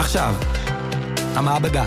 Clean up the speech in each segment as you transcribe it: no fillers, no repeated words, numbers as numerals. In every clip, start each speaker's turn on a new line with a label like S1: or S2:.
S1: ועכשיו, המעבדה.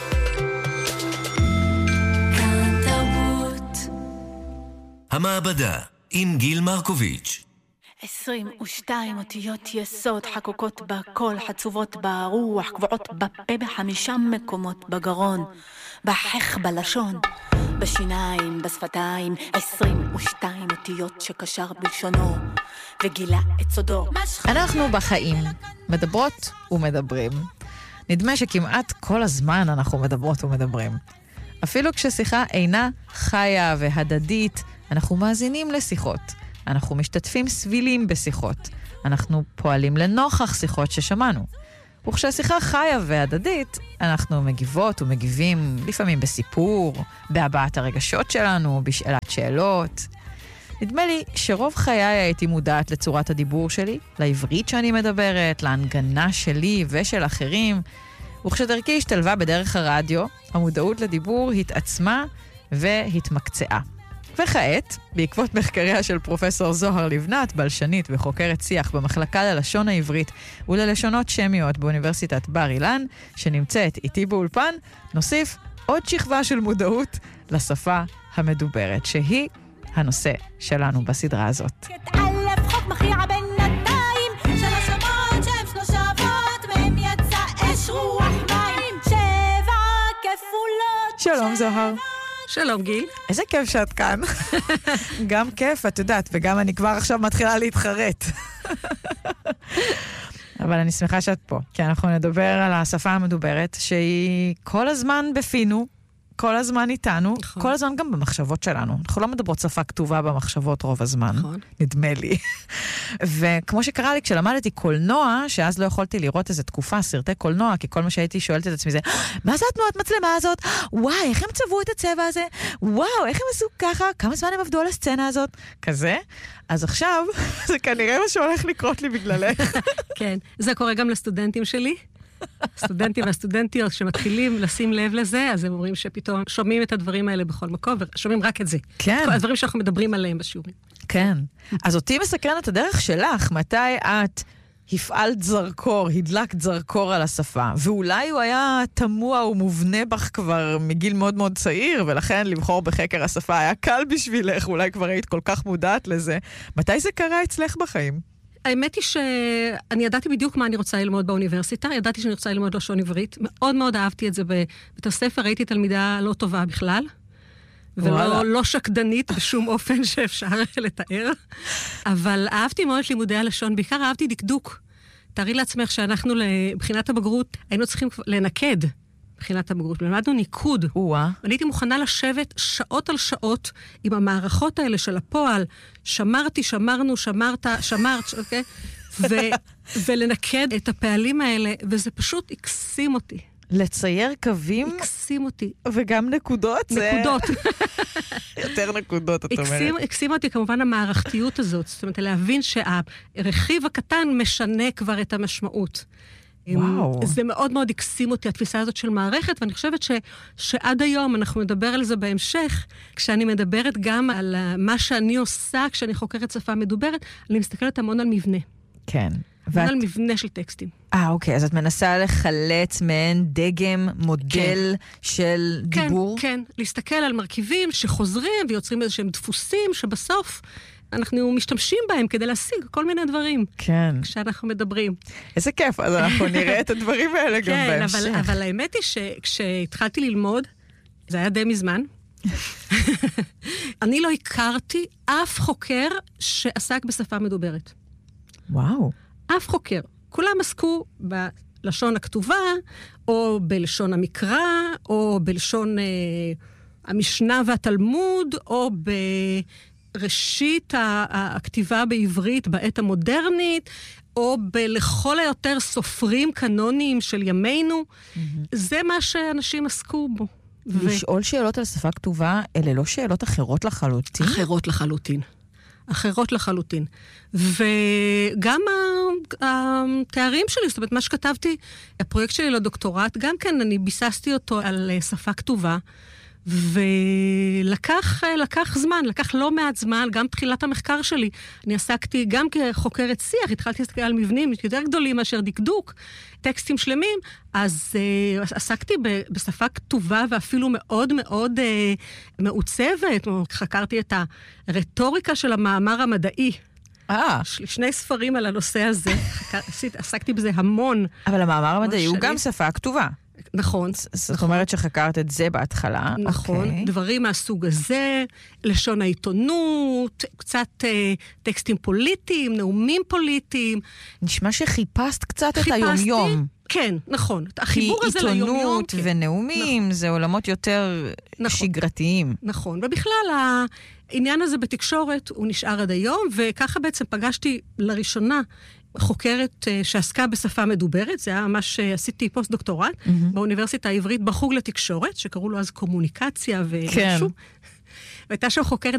S2: המעבדה עם גיל מרקוביץ'.
S3: 22 אותיות יסוד חקוקות בקול, חצובות ברוח, קבועות בפה, ב5 מקומות בגרון, בחך בלשון, בשיניים, בשפתיים. 22 אותיות שקשר בלשונו וגילה את סודו.
S4: אנחנו בחיים מדברות ומדברים. נדמה שכמעט כל הזמן אנחנו מדברות ומדברים. אפילו כששיחה אינה חיה והדדית, אנחנו מאזינים לשיחות. אנחנו משתתפים סבילים בשיחות. אנחנו פועלים לנוכח שיחות ששמענו. וכשהשיחה חיה והדדית, אנחנו מגיבות ומגיבים לפעמים בסיפור, בהבעת הרגשות שלנו, בשאלת שאלות. נדמה לי שרוב חיי הייתי מודעת לצורת הדיבור שלי, לעברית שאני מדברת, להנגנה שלי ושל אחרים. וכשדרכי השתלבה בדרך הרדיו, המודעות לדיבור התעצמה והתמקצעה. וכעת, בעקבות מחקריה של פרופסור זוהר לבנת, בלשנית וחוקרת שיח במחלקה ללשון העברית וללשונות שמיות באוניברסיטת בר אילן, שנמצאת איתי באולפן, נוסיף עוד שכבה של מודעות לשפה המדוברת, שהיא הנושא שלנו בסדרה הזאת.
S5: אלף חוק מכריע בינתיים, של השמות שהם 3 אבות, מהם יצא אש רוח מים, 7 כפולות.
S4: שלום זוהר.
S6: שלום גיל.
S4: איזה כיף שאת כאן. גם כיף, את יודעת, וגם אני כבר עכשיו מתחילה להתחרט. אבל אני שמחה שאת פה, כי אנחנו נדבר על השפה המדוברת, שהיא כל הזמן בפינו, כל הזמן איתנו, נכון. כל הזמן גם במחשבות שלנו. אנחנו לא מדברות שפה כתובה במחשבות רוב הזמן, נכון. נדמה לי. וכמו שקרה לי כשלמדתי קולנוע, שאז לא יכולתי לראות איזו תקופה, סרטי קולנוע, כי כל מה שהייתי שואלת את עצמי זה, מה זה התנועת מצלמה הזאת? וואי, איך הם צבעו את הצבע הזה? וואו, איך הם עשו ככה? כמה זמן הם עבדו על הסצנה הזאת? כזה? אז עכשיו, זה כנראה מה שהולך לקרות לי בגללך.
S6: כן, זה קורה גם לסטודנטים שלי. הסטודנטים והסטודנטיות שמתחילים לשים לב לזה, אז הם אומרים שפתאום שומעים את הדברים האלה בכל מקום, ושומעים רק את זה.
S4: כן.
S6: כל הדברים שאנחנו מדברים עליהם בשיעורים.
S4: כן. אז אותי מסקרן את הדרך שלך, מתי את הפעלת זרקור, הדלקת זרקור על השפה, ואולי הוא היה תמוה ומובנה בך כבר מגיל מאוד מאוד צעיר, ולכן לבחור בחקר השפה היה קל בשבילך, אולי כבר היית כל כך מודעת לזה. מתי זה קרה אצלך בחיים?
S6: האמת היא שאני ידעתי בדיוק מה אני רוצה ללמוד באוניברסיטה, ידעתי שאני רוצה ללמוד לשון עברית, מאוד מאוד אהבתי את זה בבית הספר, הייתי תלמידה לא טובה בכלל, ולא שקדנית בשום אופן שאפשר לתאר, אבל אהבתי מאוד את לימודי הלשון, בעיקר אהבתי דקדוק. תארי לעצמך שאנחנו לבחינת הבגרות היינו צריכים לנקד בחינת הבגרות, למדנו ניקוד. ואני הייתי מוכנה לשבת שעות על שעות עם המערכות האלה של הפועל, שמרתי, שמרנו, שמרת, אוקיי? ולנקד את הפעלים האלה, וזה פשוט הקסים אותי.
S4: לצייר קווים?
S6: הקסים אותי.
S4: וגם נקודות?
S6: נקודות.
S4: יותר נקודות, את אומרת.
S6: הקסים אותי כמובן המערכתיות הזאת, זאת אומרת, להבין שהרכיב הקטן משנה כבר את המשמעות.
S4: וואו.
S6: זה מאוד מאוד הקסים אותי, התפיסה הזאת של מערכת, ואני חושבת שעד היום אנחנו נדבר על זה בהמשך, כשאני מדברת גם על מה שאני עושה, כשאני חוקרת שפה מדוברת, אני מסתכלת המון על מבנה.
S4: כן.
S6: על מבנה של טקסטים.
S4: אוקיי, אז את מנסה לחלץ מעין דגם, מודל של דיבור?
S6: כן, להסתכל על מרכיבים שחוזרים ויוצרים איזשהם דפוסים שבסוף אנחנו משתמשים בהם כדי להשיג כל מיני דברים.
S4: כן.
S6: כשאנחנו מדברים.
S4: איזה כיף, אז אנחנו נראה את הדברים האלה גם בהמשך.
S6: כן, אבל האמת היא שכשהתחלתי ללמוד, זה היה די מזמן, אני לא הכרתי אף חוקר שעסק בשפה מדוברת.
S4: וואו.
S6: אף חוקר. כולם עסקו בלשון הכתובה, או בלשון המקרא, או בלשון המשנה והתלמוד, או בראשית הכתיבה בעברית בעת המודרנית, או לכל היותר סופרים קנוניים של ימינו. זה מה שאנשים עסקו בו.
S4: לשאול שאלות על שפה כתובה, אלה לא שאלות אחרות לחלוטין?
S6: אחרות לחלוטין. אחרות לחלוטין. וגם התארים שלי, זאת אומרת, מה שכתבתי, הפרויקט שלי לדוקטורט, גם כן אני ביססתי אותו על שפה כתובה, ולקח זמן, לקח לא מעט זמן, גם תחילת המחקר שלי. אני עסקתי גם כחוקרת שיח, התחלתי להסתכל על מבנים יותר גדולים מאשר דקדוק, טקסטים שלמים, אז עסקתי בשפה כתובה ואפילו מאוד מאוד מעוצבת, חקרתי את הרטוריקה של המאמר המדעי. שני ספרים על הנושא הזה, עסקתי בזה המון.
S4: אבל המאמר המדעי הוא גם שפה כתובה.
S6: נכון.
S4: זאת אומרת שחקרת את זה בהתחלה.
S6: נכון, דברים מהסוג הזה, לשון העיתונות, קצת טקסטים פוליטיים, נאומים פוליטיים.
S4: נשמע שחיפשת קצת את היומיום.
S6: כן, נכון. החיבור הזה ליומיום.
S4: כי עיתונות ונאומים זה עולמות יותר שגרתיים.
S6: נכון, ובכלל העניין הזה בתקשורת הוא נשאר עד היום, וככה בעצם פגשתי לראשונה חוקרת שעסקה בשפה מדוברת, זה היה ממש, עשיתי פוסט-דוקטורט באוניברסיטה העברית בחוג לתקשורת, שקראו לו אז קומוניקציה ומשהו. והייתה שם חוקרת